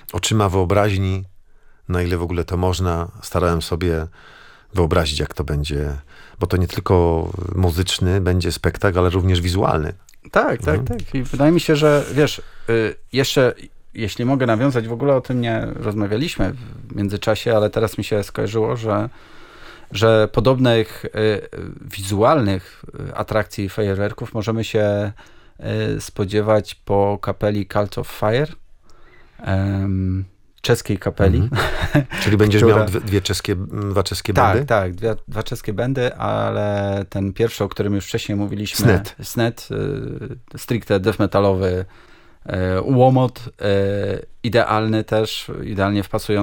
oczyma wyobraźni, na ile w ogóle to można, starałem sobie wyobrazić, jak to będzie, bo to nie tylko muzyczny będzie spektakl, ale również wizualny. Tak. I wydaje mi się, że wiesz, jeszcze jeśli mogę nawiązać, w ogóle o tym nie rozmawialiśmy w międzyczasie, ale teraz mi się skojarzyło, że podobnych wizualnych atrakcji fajerwerków możemy się spodziewać po kapeli Cult of Fire, czeskiej kapeli. Czyli będziesz miał dwa czeskie bandy? Tak, dwa czeskie bandy, ale ten pierwszy, o którym już wcześniej mówiliśmy, Snet, stricte death metalowy łomot, idealny też, idealnie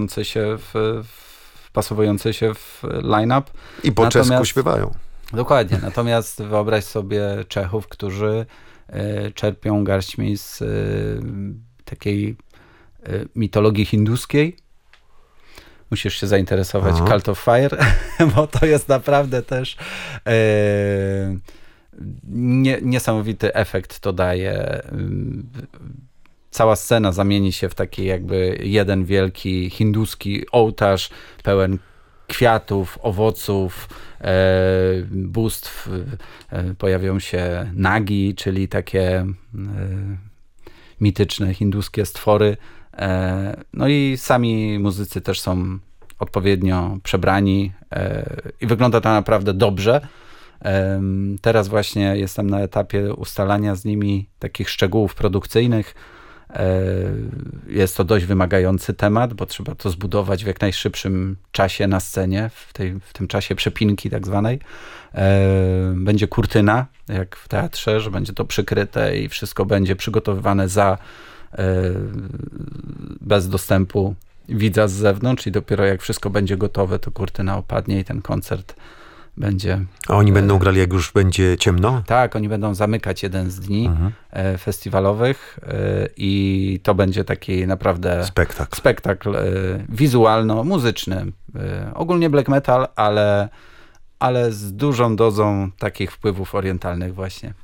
wpasowujący się w line-up. I po czesku śpiewają. Dokładnie, natomiast wyobraź sobie Czechów, którzy czerpią garśćmi z takiej mitologii hinduskiej. Musisz się zainteresować Cult of Fire, bo to jest naprawdę też niesamowity efekt to daje. Cała scena zamieni się w taki jakby jeden wielki hinduski ołtarz pełen kwiatów, owoców, bóstw. Pojawią się nagi, czyli takie mityczne hinduskie stwory. No i sami muzycy też są odpowiednio przebrani i wygląda to naprawdę dobrze. Teraz właśnie jestem na etapie ustalania z nimi takich szczegółów produkcyjnych. Jest to dość wymagający temat, bo trzeba to zbudować w jak najszybszym czasie na scenie, w tym czasie przepinki tak zwanej. Będzie kurtyna, jak w teatrze, że będzie to przykryte i wszystko będzie przygotowywane bez dostępu widza z zewnątrz i dopiero jak wszystko będzie gotowe, to kurtyna opadnie i ten koncert będzie... A oni będą grali, jak już będzie ciemno? Tak, oni będą zamykać jeden z dni festiwalowych i to będzie taki naprawdę spektakl wizualno-muzyczny. Ogólnie black metal, ale z dużą dozą takich wpływów orientalnych właśnie.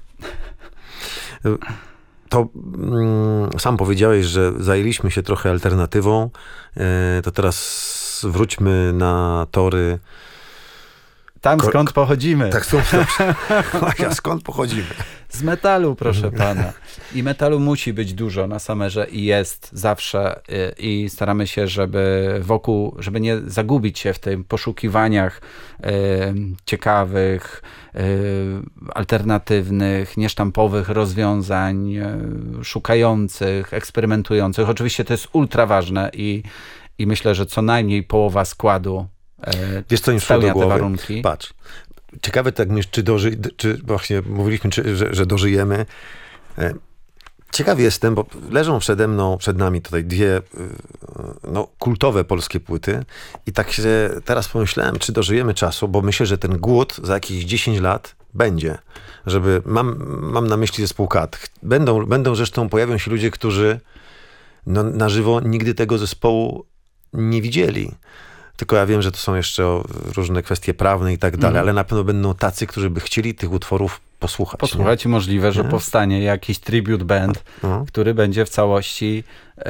To sam powiedziałeś, że zajęliśmy się trochę alternatywą, to teraz wróćmy na tory. Tam skąd pochodzimy. Tak, skąd pochodzimy? Z metalu, proszę pana. I metalu musi być dużo na Summerze i jest zawsze i staramy się, żeby nie zagubić się w tym poszukiwaniach ciekawych, alternatywnych, niesztampowych rozwiązań, szukających, eksperymentujących. Oczywiście to jest ultra ważne i myślę, że co najmniej połowa składu wiesz, co im szło do głowy? Warunki. Patrz, ciekawe tak, czy właśnie mówiliśmy, że dożyjemy. Ciekawy jestem, bo leżą przed nami tutaj dwie kultowe polskie płyty i tak się teraz pomyślałem, czy dożyjemy czasu, bo myślę, że ten głód za jakieś 10 lat będzie. Mam na myśli zespół Kat. Będą zresztą, pojawią się ludzie, którzy na żywo nigdy tego zespołu nie widzieli. Tylko ja wiem, że to są jeszcze różne kwestie prawne i tak dalej, ale na pewno będą tacy, którzy by chcieli tych utworów posłuchać. Posłuchać i możliwe, że powstanie jakiś tribute band, który będzie w całości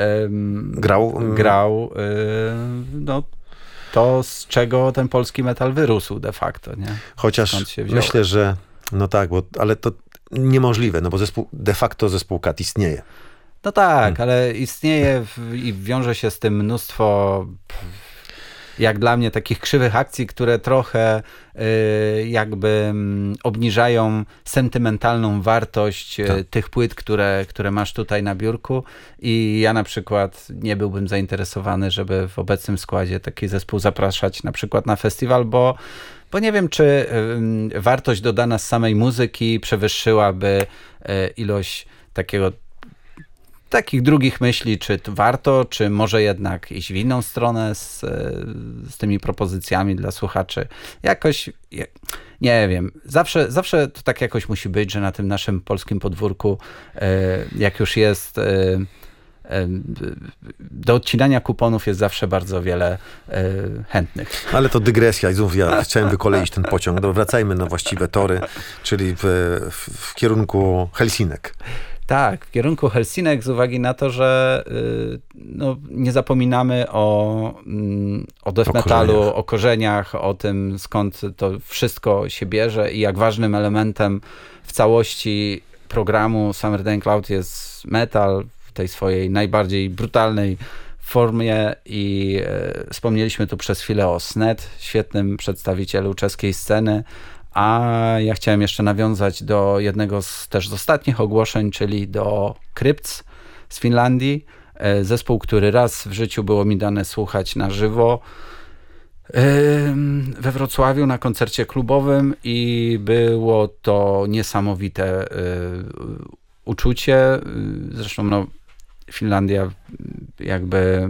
grał to, z czego ten polski metal wyrósł de facto. Nie? Chociaż myślę, że ale to niemożliwe, bo de facto zespół Kat istnieje. No tak, ale istnieje i wiąże się z tym mnóstwo jak dla mnie takich krzywych akcji, które trochę jakby obniżają sentymentalną wartość tych płyt, które masz tutaj na biurku i ja na przykład nie byłbym zainteresowany, żeby w obecnym składzie taki zespół zapraszać na przykład na festiwal, bo nie wiem, czy wartość dodana z samej muzyki przewyższyłaby ilość takich drugich myśli, czy to warto, czy może jednak iść w inną stronę z tymi propozycjami dla słuchaczy. Jakoś, nie wiem, zawsze to tak jakoś musi być, że na tym naszym polskim podwórku, jak już jest do odcinania kuponów jest zawsze bardzo wiele chętnych. Ale to dygresja i znów ja chciałem wykoleić ten pociąg. Wracajmy na właściwe tory, czyli w kierunku Helsinek. Tak, w kierunku Helsinek z uwagi na to, że no, nie zapominamy o death metalu, o korzeniach, o tym skąd to wszystko się bierze i jak ważnym elementem w całości programu Summer Day Cloud jest metal w tej swojej najbardziej brutalnej formie i wspomnieliśmy tu przez chwilę o Snet, świetnym przedstawicielu czeskiej sceny, a ja chciałem jeszcze nawiązać do jednego też z ostatnich ogłoszeń, czyli do Crypts z Finlandii. Zespół, który raz w życiu było mi dane słuchać na żywo we Wrocławiu na koncercie klubowym i było to niesamowite uczucie. Zresztą no, Finlandia jakby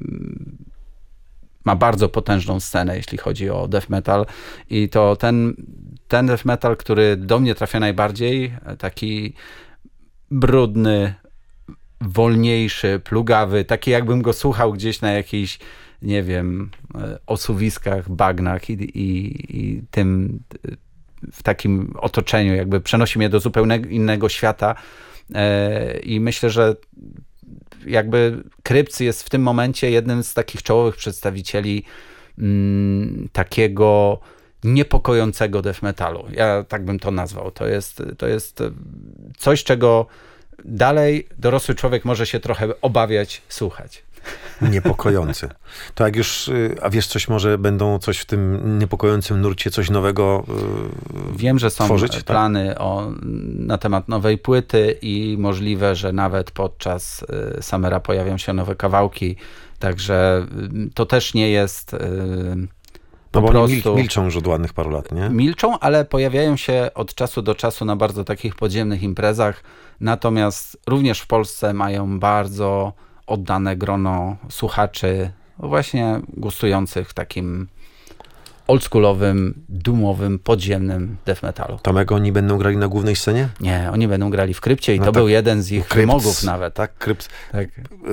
ma bardzo potężną scenę, jeśli chodzi o death metal i to ten death metal, który do mnie trafia najbardziej, taki brudny, wolniejszy, plugawy, taki jakbym go słuchał gdzieś na jakiejś, nie wiem, osuwiskach, bagnach i tym w takim otoczeniu jakby przenosi mnie do zupełnie innego świata i myślę, że jakby Crypts jest w tym momencie jednym z takich czołowych przedstawicieli takiego niepokojącego death metalu. Ja tak bym to nazwał. To jest coś, czego dalej dorosły człowiek może się trochę obawiać słuchać. Niepokojący. To jak już, a wiesz coś, może będą coś w tym niepokojącym nurcie, coś nowego Wiem, że są tworzyć, plany na temat nowej płyty i możliwe, że nawet podczas Summera pojawią się nowe kawałki, także to też nie jest no bo prostu... oni milczą już od ładnych paru lat, nie? Milczą, ale pojawiają się od czasu do czasu na bardzo takich podziemnych imprezach, natomiast również w Polsce mają bardzo oddane grono słuchaczy właśnie gustujących w takim oldschoolowym, doomowym, podziemnym death metalu. Tomek, oni będą grali na głównej scenie? Nie, oni będą grali w Krypcie i no to tak, był jeden z ich wymogów nawet. Tak, Krypt. Tak.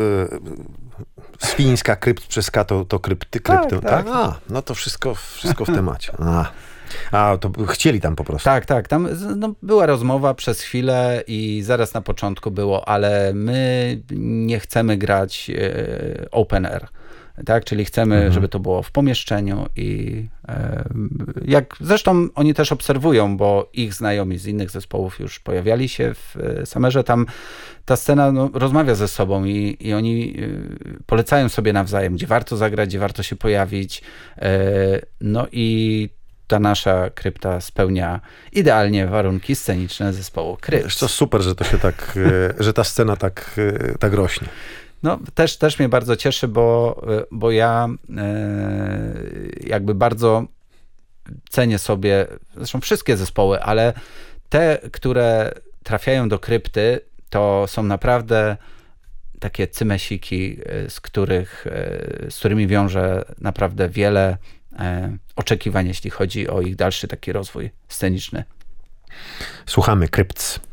Z fińska Krypt przez K to krypty, tak? A, no to wszystko w temacie. A, to chcieli tam po prostu. Tak. Tam no, była rozmowa przez chwilę i zaraz na początku było, ale my nie chcemy grać open air. Tak, czyli chcemy, żeby to było w pomieszczeniu i jak zresztą oni też obserwują, bo ich znajomi z innych zespołów już pojawiali się w Summerze, tam ta scena no, rozmawia ze sobą i oni polecają sobie nawzajem, gdzie warto zagrać, gdzie warto się pojawić. No i ta nasza krypta spełnia idealnie warunki sceniczne zespołu Crypts. To super, że to się tak, że ta scena tak rośnie. No, też mnie bardzo cieszy, bo ja jakby bardzo cenię sobie, zresztą wszystkie zespoły, ale te, które trafiają do krypty, to są naprawdę takie cymesiki, z którymi wiąże naprawdę wiele oczekiwań, jeśli chodzi o ich dalszy taki rozwój sceniczny. Słuchamy Crypts.